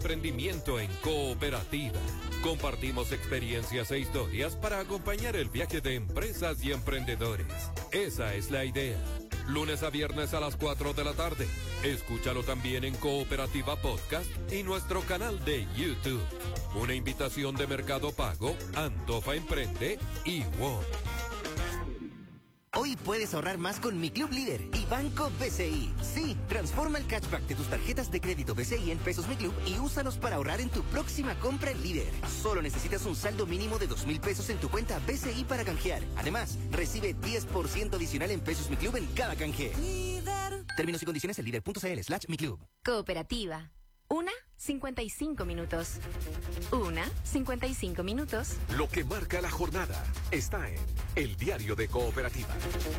Emprendimiento en cooperativa. Compartimos experiencias e historias para acompañar el viaje de empresas y emprendedores. Esa es la idea. Lunes a viernes a las 4 de la tarde. Escúchalo también en Cooperativa Podcast y nuestro canal de YouTube. Una invitación de Mercado Pago, Antofa Emprende y WOM. Hoy puedes ahorrar más con Mi Club Líder y Banco BCI. Sí, transforma el cashback de tus tarjetas de crédito BCI en pesos Mi Club y úsalos para ahorrar en tu próxima compra en Líder. Solo necesitas un saldo mínimo de 2.000 pesos en tu cuenta BCI para canjear. Además, recibe 10% adicional en pesos Mi Club en cada canje. Líder. Términos y condiciones en líder.cl/Mi Club. Cooperativa. 1:55 minutos. 1:55 minutos. Lo que marca la jornada está en El Diario de Cooperativa.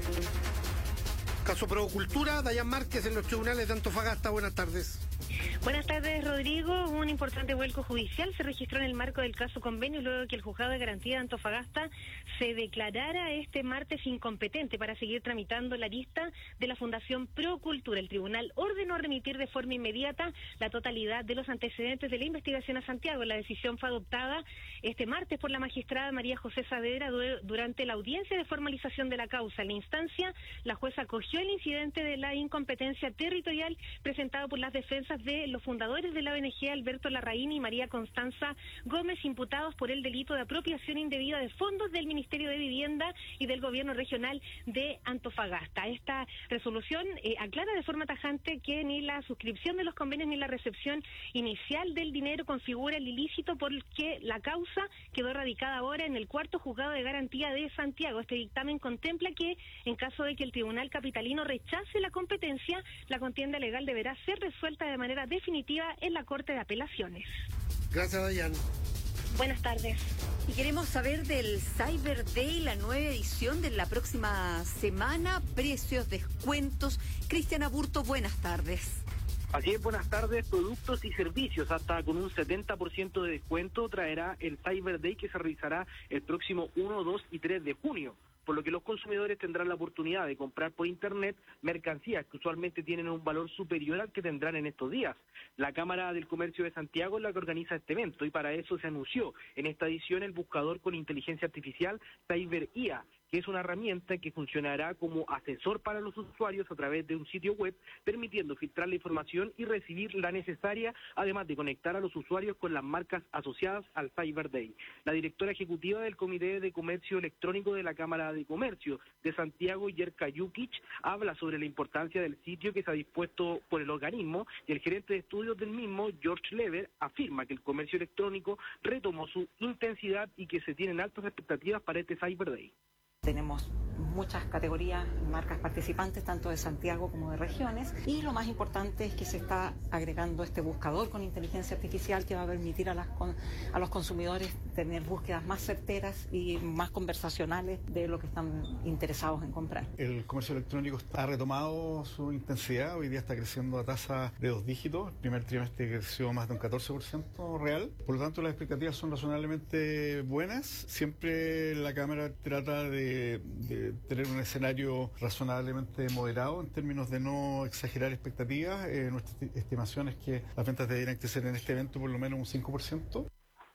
Caso Procultura, Dayan Márquez en los tribunales de Antofagasta. Buenas tardes. Buenas tardes, Rodrigo. Un importante vuelco judicial se registró en el marco del caso Convenio luego de que el Juzgado de Garantía de Antofagasta se declarara este martes incompetente para seguir tramitando la lista de la Fundación Procultura. El tribunal ordenó remitir de forma inmediata la totalidad de los antecedentes de la investigación a Santiago. La decisión fue adoptada este martes por la magistrada María José Saavedra durante la audiencia de formalización de la causa. En la instancia, la jueza acogió el incidente de la incompetencia territorial presentado por las defensas de los fundadores de la ONG, Alberto Larraín y María Constanza Gómez, imputados por el delito de apropiación indebida de fondos del Ministerio de Vivienda y del Gobierno Regional de Antofagasta. Esta resolución aclara de forma tajante que ni la suscripción de los convenios ni la recepción inicial del dinero configura el ilícito, porque la causa quedó radicada ahora en el cuarto juzgado de garantía de Santiago. Este dictamen contempla que, en caso de que el tribunal capitalino rechace la competencia, la contienda legal deberá ser resuelta de manera definitiva en la Corte de Apelaciones. Gracias, Dayan. Buenas tardes. Y queremos saber del Cyber Day, la nueva edición de la próxima semana, precios, descuentos. Cristian Aburto, buenas tardes. Así es, buenas tardes. Productos y servicios hasta con un 70% de descuento traerá el Cyber Day, que se realizará el próximo 1, 2 y 3 de junio. Por lo que los consumidores tendrán la oportunidad de comprar por internet mercancías que usualmente tienen un valor superior al que tendrán en estos días. La Cámara del Comercio de Santiago es la que organiza este evento, y para eso se anunció en esta edición el buscador con inteligencia artificial Cyber IA, que es una herramienta que funcionará como asesor para los usuarios a través de un sitio web, permitiendo filtrar la información y recibir la necesaria, además de conectar a los usuarios con las marcas asociadas al Cyber Day. La directora ejecutiva del Comité de Comercio Electrónico de la Cámara de Comercio de Santiago, Yerka Jukic, habla sobre la importancia del sitio que se ha dispuesto por el organismo, y el gerente de estudios del mismo, George Lever, afirma que el comercio electrónico retomó su intensidad y que se tienen altas expectativas para este Cyber Day. Tenemos muchas categorías, marcas participantes, tanto de Santiago como de regiones, y lo más importante es que se está agregando este buscador con inteligencia artificial que va a permitir a los consumidores tener búsquedas más certeras y más conversacionales de lo que están interesados en comprar. El comercio electrónico ha retomado su intensidad, hoy día está creciendo a tasa de 2 dígitos, el primer trimestre creció más de un 14% real, por lo tanto las expectativas son razonablemente buenas. Siempre la Cámara trata de tener un escenario razonablemente moderado en términos de no exagerar expectativas. Nuestra estimación es que las ventas deberían crecer en este evento por lo menos un 5%.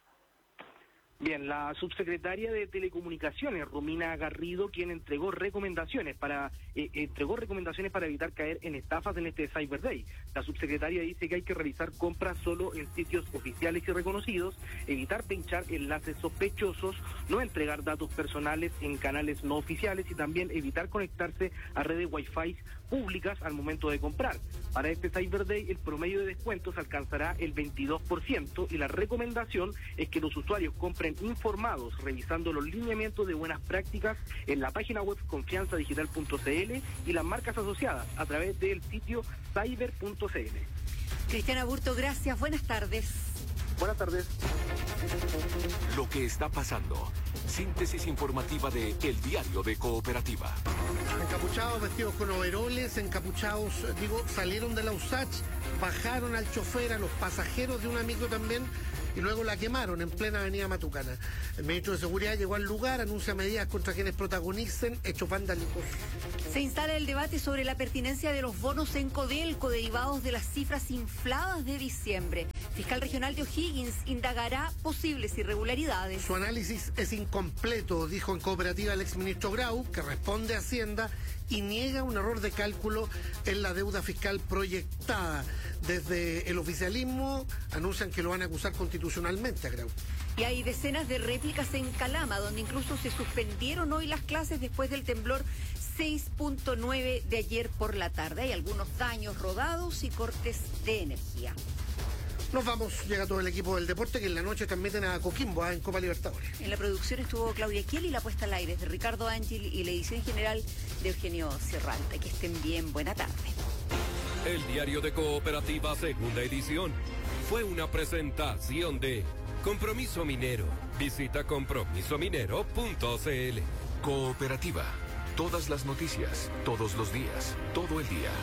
Bien, la subsecretaria de Telecomunicaciones, Romina Garrido, quien entregó recomendaciones para evitar caer en estafas en este Cyber Day. La subsecretaria dice que hay que realizar compras solo en sitios oficiales y reconocidos, evitar pinchar enlaces sospechosos, no entregar datos personales en canales no oficiales y también evitar conectarse a redes Wi-Fi públicas al momento de comprar. Para este Cyber Day, el promedio de descuentos alcanzará el 22% y la recomendación es que los usuarios compren informados, revisando los lineamientos de buenas prácticas en la página web confianzadigital.cl y las marcas asociadas a través del sitio cyber.cl. Cristian Aburto, gracias. Buenas tardes. Buenas tardes. Lo que está pasando. Síntesis informativa de El Diario de Cooperativa. Encapuchados, vestidos con overoles, encapuchados, salieron de la USACH, bajaron al chofer, a los pasajeros de una micro también, y luego la quemaron en plena avenida Matucana. El ministro de Seguridad llegó al lugar, anuncia medidas contra quienes protagonicen hechos vandálicos. Se instala el debate sobre la pertinencia de los bonos en Codelco derivados de las cifras infladas de diciembre. Fiscal regional de O'Higgins indagará posibles irregularidades. Su análisis es incompleto, dijo en Cooperativa el exministro Grau, que responde a Hacienda y niega un error de cálculo en la deuda fiscal proyectada. Desde el oficialismo anuncian que lo van a acusar constitucionalmente a Grau. Y hay decenas de réplicas en Calama, donde incluso se suspendieron hoy las clases después del temblor 6.9 de ayer por la tarde. Hay algunos daños rodados y cortes de energía. Nos vamos, llega todo el equipo del deporte que en la noche transmiten a Coquimbo en Copa Libertadores. En la producción estuvo Claudia Kiel y la puesta al aire de Ricardo Ángel y la edición general de Eugenio Serralta. Que estén bien, buena tarde. El diario de Cooperativa, segunda edición, fue una presentación de Compromiso Minero. Visita compromisominero.cl. Cooperativa. Todas las noticias, todos los días, todo el día.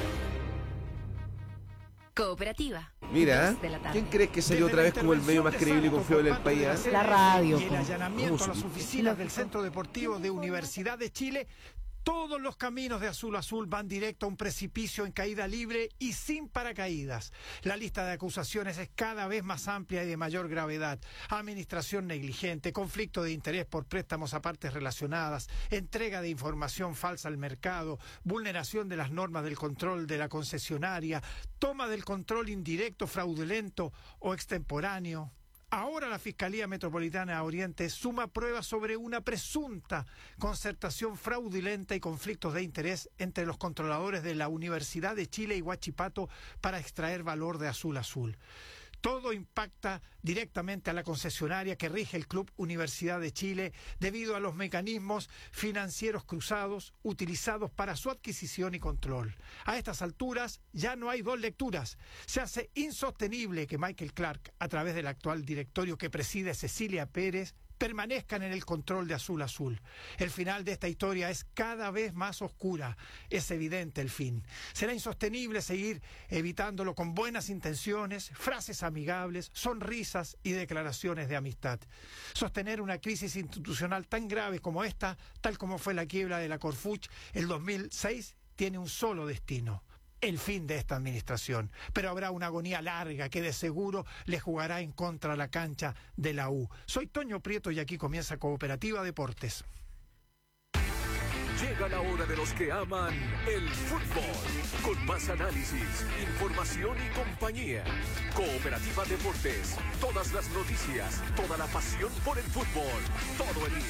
Cooperativa. Mira, ¿quién crees que salió otra vez como el medio más creíble y confiable del país? La radio. Y el allanamiento a las oficinas del Centro Deportivo de Universidad de Chile. Todos los caminos de Azul Azul van directo a un precipicio en caída libre y sin paracaídas. La lista de acusaciones es cada vez más amplia y de mayor gravedad. Administración negligente, conflicto de interés por préstamos a partes relacionadas, entrega de información falsa al mercado, vulneración de las normas del control de la concesionaria, toma del control indirecto, fraudulento o extemporáneo. Ahora la Fiscalía Metropolitana Oriente suma pruebas sobre una presunta concertación fraudulenta y conflictos de interés entre los controladores de la Universidad de Chile y Huachipato para extraer valor de Azul Azul. Todo impacta directamente a la concesionaria que rige el Club Universidad de Chile debido a los mecanismos financieros cruzados utilizados para su adquisición y control. A estas alturas ya no hay dos lecturas. Se hace insostenible que Michael Clark, a través del actual directorio que preside Cecilia Pérez, permanezcan en el control de Azul Azul. El final de esta historia es cada vez más oscura. Es evidente el fin. Será insostenible seguir evitándolo con buenas intenciones, frases amigables, sonrisas y declaraciones de amistad. Sostener una crisis institucional tan grave como esta, tal como fue la quiebra de la Corfuch el 2006, tiene un solo destino: el fin de esta administración. Pero habrá una agonía larga que de seguro le jugará en contra a la cancha de la U. Soy Toño Prieto y aquí comienza Cooperativa Deportes. Llega la hora de los que aman el fútbol. Con más análisis, información y compañía. Cooperativa Deportes. Todas las noticias, toda la pasión por el fútbol. Todo el día.